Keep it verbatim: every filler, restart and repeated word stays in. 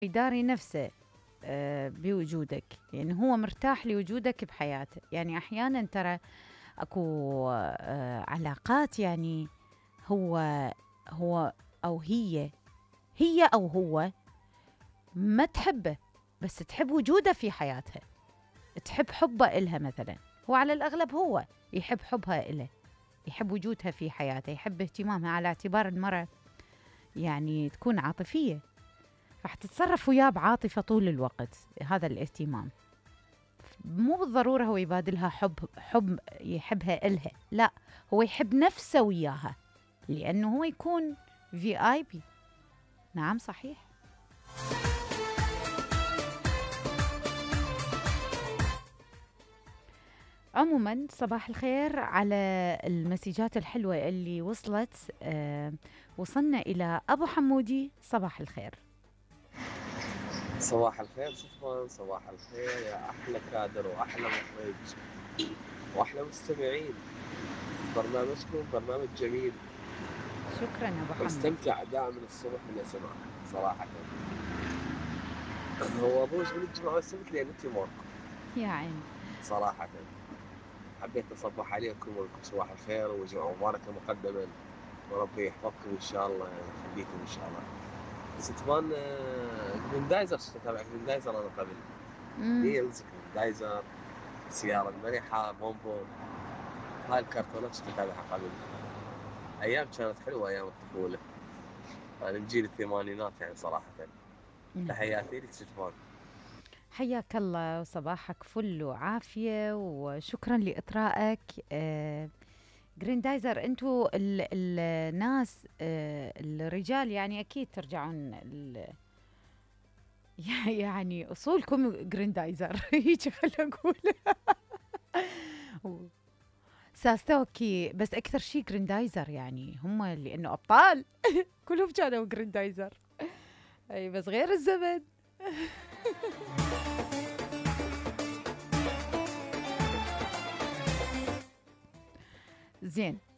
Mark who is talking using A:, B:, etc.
A: يداري نفسه آه، بوجودك، يعني هو مرتاح لوجودك بحياته. يعني أحيانا ترى أكو آه، علاقات، يعني هو هو أو هي هي أو هو ما تحبه، بس تحب وجوده في حياتها، تحب حبه إلها مثلا. هو على الأغلب هو يحب حبها إله، يحب وجودها في حياته، يحب اهتمامها، على اعتبار المرأة يعني تكون عاطفية، راح تتصرف وياه بعاطفة طول الوقت. هذا الاهتمام مو بالضرورة هو يبادلها حب حب يحبها إلها، لا، هو يحب نفسه وياها، لأنه هو يكون في آي بي. نعم صحيح. عموما صباح الخير على المسجات الحلوة اللي وصلت. آه وصلنا إلى أبو حمودي. صباح الخير.
B: صباح الخير صفوان، صباح الخير يا أحلى كادر وأحلى مخرج وأحلى مستمعين. برنامجكم برنامج جميل،
A: شكرا أبو حمود.
B: واستمتع دائما الصبح من أسمعه صراحة. هو أبوش من الجمعة والسبت لأن أنت موقف
A: يا عيني.
B: صراحة. حبيت أصبح عليكم ولكم صباح الخير وجمعة مباركة مقدما، وربي يحفظكم إن شاء الله، يعني يخليكم إن شاء الله. ستفان جريندايزر، تتابع جريندايزر أنا قبل
A: مم.
B: نيلز جريندايزر، السيارة المرحة، بومبو، هاي الكرتونات كنت أتابعها قبل. أيام كانت حلوة، أيام الطفولة. أنا من جيل الثمانينات يعني صراحة.
A: نعم.
B: تحياتي لك ستفان.
A: حياك الله وصباحك فل وعافية، وشكرا لإطرائك. آه جريندايزر، انتو ال- الناس، آه الرجال يعني أكيد ترجعون ال- يعني أصولكم جريندايزر. هيك خلينا نقول. ساستوكي، بس أكثر شي جريندايزر، يعني هم اللي إنه أبطال. كلهم كانوا جريندايزر. أي بس غير الزمن. زين.